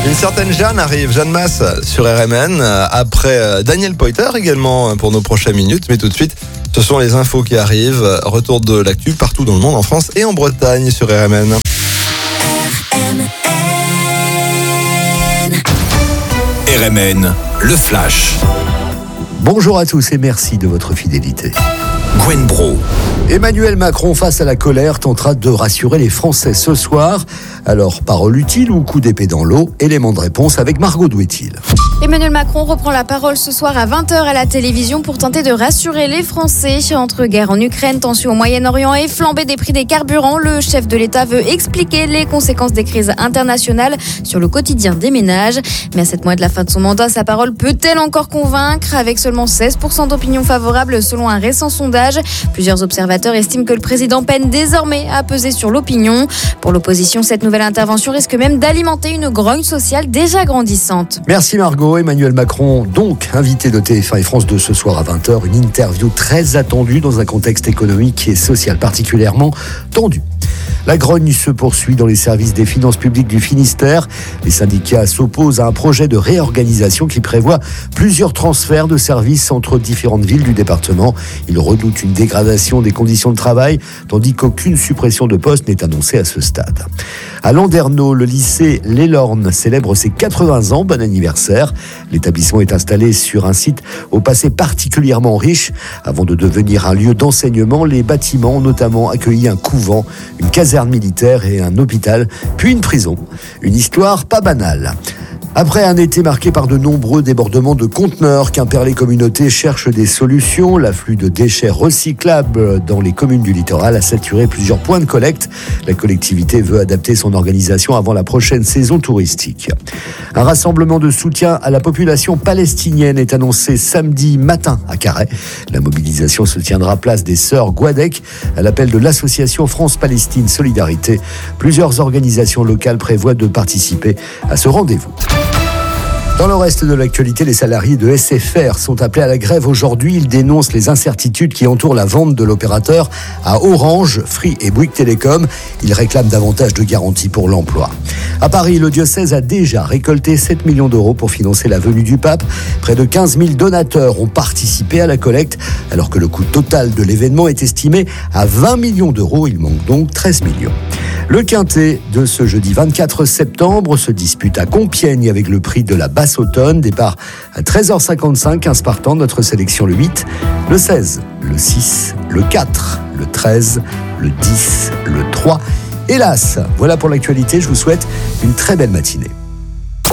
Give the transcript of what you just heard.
Une certaine Jeanne arrive, Jeanne Masse sur RMN, après Daniel Poiter également pour nos prochaines minutes. Mais tout de suite, ce sont les infos qui arrivent. Retour de l'actu partout dans le monde, en France et en Bretagne sur RMN. RMN, le Flash. Bonjour à tous et merci de votre fidélité. Gwen Bro. Emmanuel Macron, face à la colère, tentera de rassurer les Français ce soir. Alors, parole utile ou coup d'épée dans l'eau? Élément de réponse avec Margot Douetil. Emmanuel Macron reprend la parole ce soir à 20h à la télévision pour tenter de rassurer les Français. Entre guerre en Ukraine, tension au Moyen-Orient et flambée des prix des carburants, le chef de l'État veut expliquer les conséquences des crises internationales sur le quotidien des ménages. Mais à 7 mois de la fin de son mandat, sa parole peut-elle encore convaincre? Avec seulement 16% d'opinion favorable selon un récent sondage. Plusieurs observateurs estiment que le président peine désormais à peser sur l'opinion. Pour l'opposition, cette nouvelle intervention risque même d'alimenter une grogne sociale déjà grandissante. Merci Margot. Emmanuel Macron, donc invité de TF1 et France 2 ce soir à 20h. Une interview très attendue dans un contexte économique et social particulièrement tendu. La grogne se poursuit dans les services des finances publiques du Finistère. Les syndicats s'opposent à un projet de réorganisation qui prévoit plusieurs transferts de services entre différentes villes du département. Ils redoutent une dégradation des conditions de travail, tandis qu'aucune suppression de postes n'est annoncée à ce stade. À Landerneau, le lycée Les Lornes célèbre ses 80 ans. Bon anniversaire. L'établissement est installé sur un site au passé particulièrement riche. Avant de devenir un lieu d'enseignement, les bâtiments ont notamment accueilli un couvent, une caserne militaire et un hôpital, puis une prison. Une histoire pas banale. Après un été marqué par de nombreux débordements de conteneurs, Quimperlé Communauté cherche des solutions. L'afflux de déchets recyclables dans les communes du littoral a saturé plusieurs points de collecte. La collectivité veut adapter son organisation avant la prochaine saison touristique. Un rassemblement de soutien à la population palestinienne est annoncé samedi matin à Carhaix. La mobilisation se tiendra place des Sœurs Guadec à l'appel de l'association France-Palestine Solidarité. Plusieurs organisations locales prévoient de participer à ce rendez-vous. Dans le reste de l'actualité, les salariés de SFR sont appelés à la grève aujourd'hui. Ils dénoncent les incertitudes qui entourent la vente de l'opérateur à Orange, Free et Bouygues Télécom. Ils réclament davantage de garanties pour l'emploi. À Paris, le diocèse a déjà récolté 7 millions d'euros pour financer la venue du pape. Près de 15 000 donateurs ont participé à la collecte, alors que le coût total de l'événement est estimé à 20 millions d'euros. Il manque donc 13 millions. Le quintet de ce jeudi 24 septembre se dispute à Compiègne avec le prix de la Basse-Automne. Départ à 13h55, 15 partants, notre sélection le 8, le 16, le 6, le 4, le 13, le 10, le 3 et l'As. Voilà pour l'actualité, je vous souhaite une très belle matinée.